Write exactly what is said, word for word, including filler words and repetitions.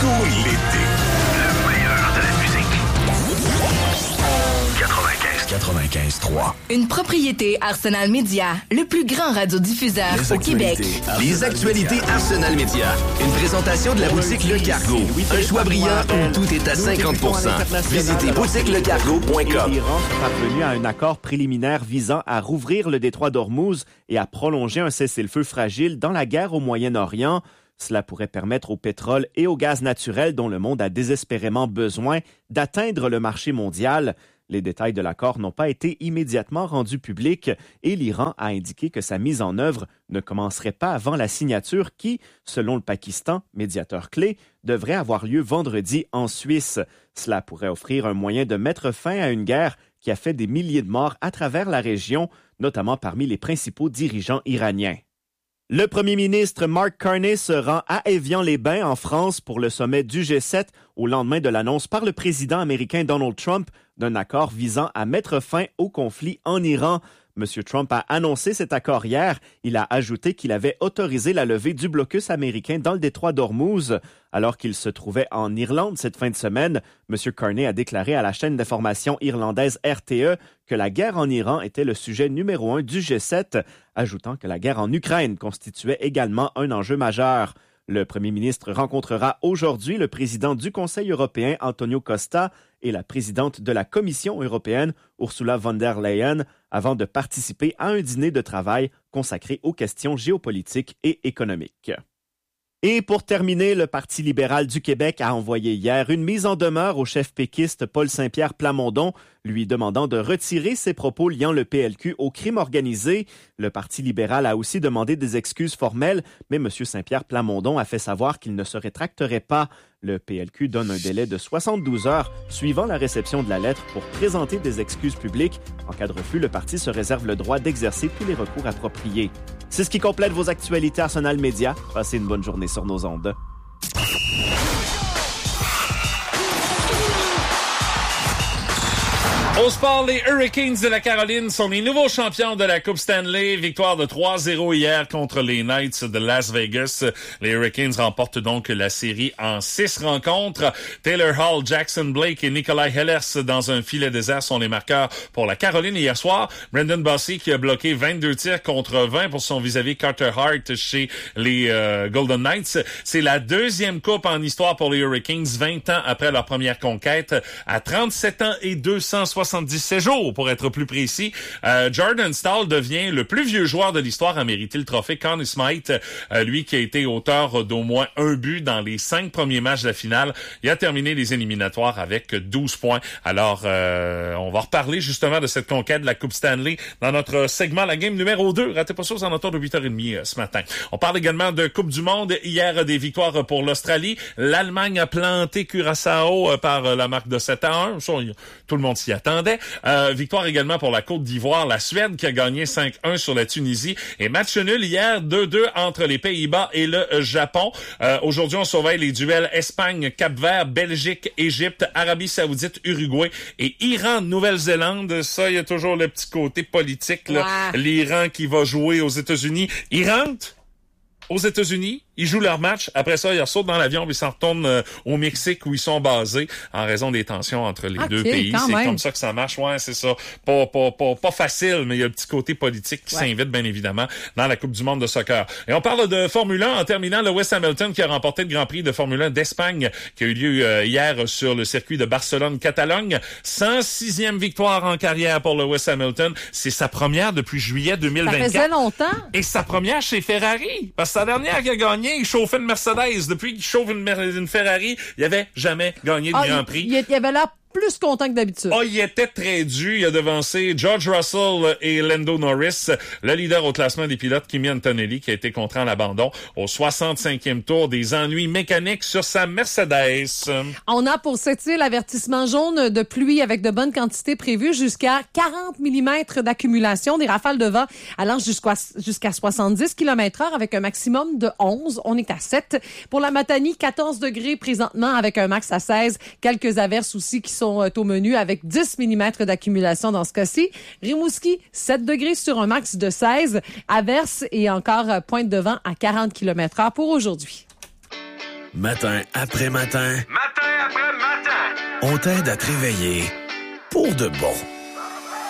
tout l'été. Le meilleur de la musique. quatre-vingt-quinze quatre-vingt-quinze trois. Une propriété Arsenal Media, le plus grand radiodiffuseur au Québec. Les actualités Arsenal Media. Une présentation de la boutique Le Cargo. Un choix brillant où tout est à cinquante pour cent. Visitez boutique le cargo point com. L'Iran est parvenu à un accord préliminaire visant à rouvrir le détroit d'Ormuz et à prolonger un cessez-le-feu fragile dans la guerre au Moyen-Orient. Cela pourrait permettre au pétrole et au gaz naturel dont le monde a désespérément besoin d'atteindre le marché mondial. Les détails de l'accord n'ont pas été immédiatement rendus publics et l'Iran a indiqué que sa mise en œuvre ne commencerait pas avant la signature qui, selon le Pakistan, médiateur clé, devrait avoir lieu vendredi en Suisse. Cela pourrait offrir un moyen de mettre fin à une guerre qui a fait des milliers de morts à travers la région, notamment parmi les principaux dirigeants iraniens. Le premier ministre Mark Carney se rend à Évian-les-Bains en France pour le sommet du G sept au lendemain de l'annonce par le président américain Donald Trump d'un accord visant à mettre fin au conflit en Iran. M. Trump a annoncé cet accord hier. Il a ajouté qu'il avait autorisé la levée du blocus américain dans le détroit d'Ormuz. Alors qu'il se trouvait en Irlande cette fin de semaine, M. Carney a déclaré à la chaîne d'information irlandaise R T E que la guerre en Iran était le sujet numéro un du G sept, ajoutant que la guerre en Ukraine constituait également un enjeu majeur. Le premier ministre rencontrera aujourd'hui le président du Conseil européen, Antonio Costa, et la présidente de la Commission européenne, Ursula von der Leyen, avant de participer à un dîner de travail consacré aux questions géopolitiques et économiques. Et pour terminer, le Parti libéral du Québec a envoyé hier une mise en demeure au chef péquiste Paul Saint-Pierre Plamondon, lui demandant de retirer ses propos liant le P L Q au crime organisé. Le Parti libéral a aussi demandé des excuses formelles, mais M. Saint-Pierre Plamondon a fait savoir qu'il ne se rétracterait pas. Le P L Q donne un délai de soixante-douze heures suivant la réception de la lettre pour présenter des excuses publiques. En cas de refus, le parti se réserve le droit d'exercer tous les recours appropriés. C'est ce qui complète vos actualités Arsenal Media. Passez une bonne journée sur nos ondes. Au sport, les Hurricanes de la Caroline sont les nouveaux champions de la Coupe Stanley. Victoire de trois zéro hier contre les Knights de Las Vegas. Les Hurricanes remportent donc la série en six rencontres. Taylor Hall, Jackson Blake et Nikolai Ehlers dans un filet désert sont les marqueurs pour la Caroline hier soir. Brendan Bossy qui a bloqué vingt-deux tirs contre vingt pour son vis-à-vis Carter Hart chez les euh, Golden Knights. C'est la deuxième coupe en histoire pour les Hurricanes, vingt ans après leur première conquête. À trente-sept ans et deux cent soixante-dix-sept jours, pour être plus précis. Euh, Jordan Staal devient le plus vieux joueur de l'histoire à mériter le trophée Conn Smythe, euh, lui qui a été auteur d'au moins un but dans les cinq premiers matchs de la finale. Il a terminé les éliminatoires avec douze points. Alors, euh, on va reparler justement de cette conquête de la Coupe Stanley dans notre segment La Game numéro deux. Ratez pas ça aux alentours de huit heures trente euh, ce matin. On parle également de Coupe du Monde. Hier, des victoires pour l'Australie. L'Allemagne a planté Curaçao euh, par euh, la marque de sept à un. Ça, tout le monde s'y attend. Euh, victoire également pour la Côte d'Ivoire, la Suède qui a gagné cinq un sur la Tunisie et match nul hier deux deux entre les Pays-Bas et le Japon. Euh, aujourd'hui, on surveille les duels Espagne, Cap-Vert, Belgique, Égypte, Arabie Saoudite, Uruguay et Iran, Nouvelle-Zélande. Ça, il y a toujours le petit côté politique, là. Ouais. L'Iran qui va jouer aux États-Unis. Ils rentrent aux États-Unis. Ils jouent leur match. Après ça, ils ressortent dans l'avion et ils s'en retournent euh, au Mexique où ils sont basés en raison des tensions entre les okay, deux pays. C'est même comme ça que ça marche. Ouais, c'est ça. Pas, pas, pas, pas facile, mais il y a un petit côté politique qui ouais. s'invite, bien évidemment, dans la Coupe du monde de soccer. Et on parle de Formule un en terminant. Lewis Hamilton qui a remporté le Grand Prix de Formule un d'Espagne qui a eu lieu euh, hier sur le circuit de Barcelone-Catalogne. cent sixième victoire en carrière pour Lewis Hamilton. C'est sa première depuis juillet deux mille vingt-quatre. Ça faisait longtemps. Et sa première chez Ferrari. Parce que sa dernière qui a gagné, il chauffait une Mercedes. Depuis qu'il chauffe une, une Ferrari, il avait jamais gagné de ah, Grand Prix. Il, il avait l'air plus content que d'habitude. Oh, il était très dû. Il a devancé George Russell et Lando Norris, le leader au classement des pilotes, Kimi Antonelli, qui a été contraint à l'abandon au soixante-cinquième tour des ennuis mécaniques sur sa Mercedes. On a pour cette île l'avertissement jaune de pluie avec de bonnes quantités prévues jusqu'à quarante millimètres d'accumulation, des rafales de vent allant jusqu'à, jusqu'à soixante-dix kilomètres heure avec un maximum de onze. On est à sept. Pour la Matanie, quatorze degrés présentement avec un max à seize. Quelques averses aussi qui sont au menu avec dix millimètres d'accumulation dans ce cas-ci. Rimouski, sept degrés sur un max de seize. Averse et encore pointe de vent à quarante kilomètres heure pour aujourd'hui. matin après matin, Matin après matin, on t'aide à te réveiller pour de bon.